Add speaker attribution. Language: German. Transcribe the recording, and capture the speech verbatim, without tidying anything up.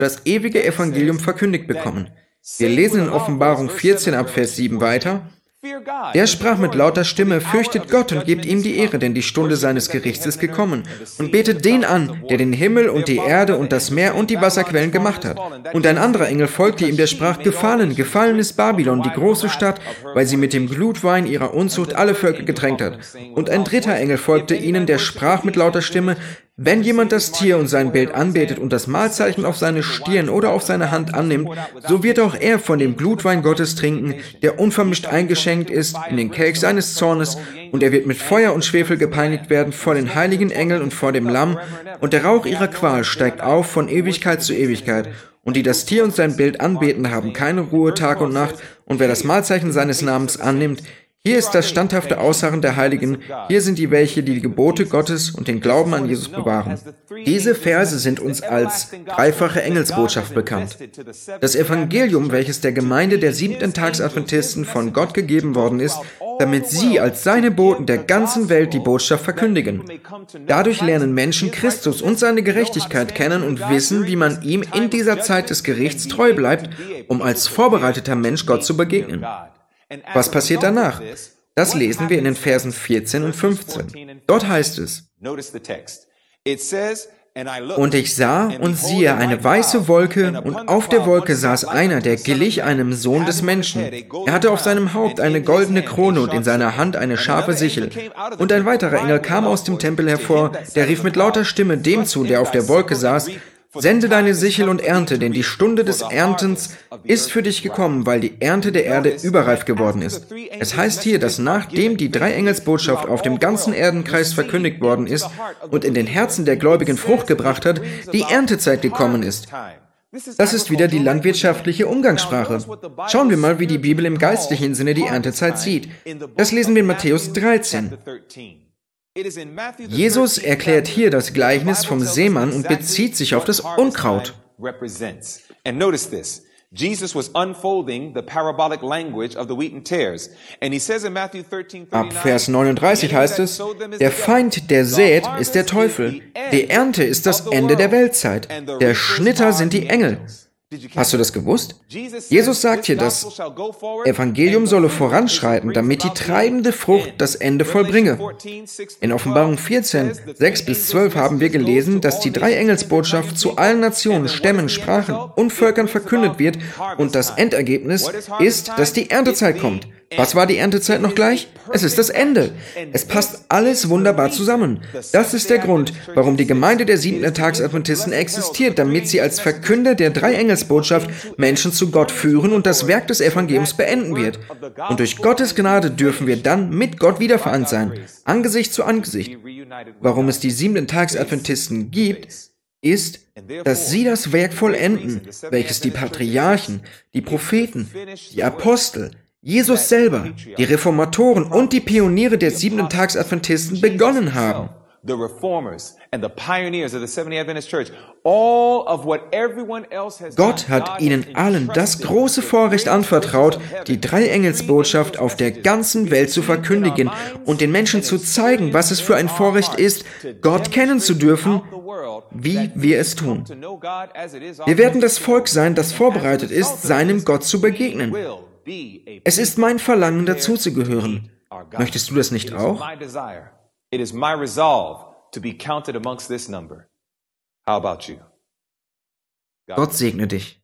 Speaker 1: das ewige Evangelium verkündigt bekommen. Wir lesen in Offenbarung vierzehn ab Vers sieben weiter: Der sprach mit lauter Stimme, fürchtet Gott und gebt ihm die Ehre, denn die Stunde seines Gerichts ist gekommen. Und betet den an, der den Himmel und die Erde und das Meer und die Wasserquellen gemacht hat. Und ein anderer Engel folgte ihm, der sprach, gefallen, gefallen ist Babylon, die große Stadt, weil sie mit dem Glutwein ihrer Unzucht alle Völker getränkt hat. Und ein dritter Engel folgte ihnen, der sprach mit lauter Stimme, wenn jemand das Tier und sein Bild anbetet und das Mahlzeichen auf seine Stirn oder auf seine Hand annimmt, so wird auch er von dem Glutwein Gottes trinken, der unvermischt eingeschenkt ist in den Kelch seines Zornes, und er wird mit Feuer und Schwefel gepeinigt werden vor den heiligen Engeln und vor dem Lamm, und der Rauch ihrer Qual steigt auf von Ewigkeit zu Ewigkeit. Und die das Tier und sein Bild anbeten, haben keine Ruhe Tag und Nacht, und wer das Mahlzeichen seines Namens annimmt, hier ist das standhafte Ausharren der Heiligen, hier sind die welche, die die Gebote Gottes und den Glauben an Jesus bewahren. Diese Verse sind uns als dreifache Engelsbotschaft bekannt. Das Evangelium, welches der Gemeinde der siebenten Tags-Adventisten von Gott gegeben worden ist, damit sie als seine Boten der ganzen Welt die Botschaft verkündigen. Dadurch lernen Menschen Christus und seine Gerechtigkeit kennen und wissen, wie man ihm in dieser Zeit des Gerichts treu bleibt, um als vorbereiteter Mensch Gott zu begegnen. Was passiert danach? Das lesen wir in den Versen vierzehn und fünfzehn. Dort heißt es: Und ich sah und siehe eine weiße Wolke, und auf der Wolke saß einer, der glich einem Sohn des Menschen. Er hatte auf seinem Haupt eine goldene Krone und in seiner Hand eine scharfe Sichel. Und ein weiterer Engel kam aus dem Tempel hervor, der rief mit lauter Stimme dem zu, der auf der Wolke saß: Sende deine Sichel und ernte, denn die Stunde des Erntens ist für dich gekommen, weil die Ernte der Erde überreif geworden ist. Es heißt hier, dass nachdem die Drei-Engels-Botschaft auf dem ganzen Erdenkreis verkündigt worden ist und in den Herzen der Gläubigen Frucht gebracht hat, die Erntezeit gekommen ist. Das ist wieder die landwirtschaftliche Umgangssprache. Schauen wir mal, wie die Bibel im geistlichen Sinne die Erntezeit sieht. Das lesen wir in Matthäus dreizehn. Jesus erklärt hier das Gleichnis vom Seemann und bezieht sich auf das Unkraut. Ab Vers neununddreißig heißt es: Der Feind, der sät, ist der Teufel. Die Ernte ist das Ende der Weltzeit. Der Schnitter sind die Engel. Hast du das gewusst? Jesus sagt hier, das Evangelium solle voranschreiten, damit die treibende Frucht das Ende vollbringe. In Offenbarung vierzehn, sechs bis zwölf haben wir gelesen, dass die Drei-Engels-Botschaft zu allen Nationen, Stämmen, Sprachen und Völkern verkündet wird, und das Endergebnis ist, dass die Erntezeit kommt. Was war die Erntezeit noch gleich? Es ist das Ende. Es passt alles wunderbar zusammen. Das ist der Grund, warum die Gemeinde der siebenten Tags-Adventisten existiert, damit sie als Verkünder der Drei-Engels-Botschaft Menschen zu Gott führen und das Werk des Evangeliums beenden wird. Und durch Gottes Gnade dürfen wir dann mit Gott wiedervereint sein, Angesicht zu Angesicht. Warum es die siebenten Tags-Adventisten gibt, ist, dass sie das Werk vollenden, welches die Patriarchen, die Propheten, die Apostel, Jesus selber, die Reformatoren und die Pioniere der siebenten Tags-Adventisten begonnen haben. Gott hat ihnen allen das große Vorrecht anvertraut, die Drei-Engels-Botschaft auf der ganzen Welt zu verkündigen und den Menschen zu zeigen, was es für ein Vorrecht ist, Gott kennen zu dürfen, wie wir es tun. Wir werden das Volk sein, das vorbereitet ist, seinem Gott zu begegnen. Es ist mein Verlangen, dazuzugehören. Möchtest du das nicht auch? Gott segne dich.